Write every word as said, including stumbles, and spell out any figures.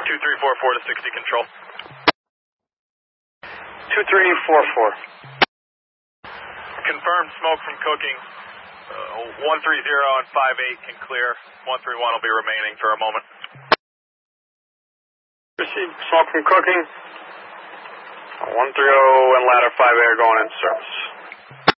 two three four four to sixty control. two three four four. Confirmed smoke from cooking. Uh, one three zero and five eight can clear. one three one will be remaining for a moment. Received smoke from cooking. one three zero and ladder five eight are going in service.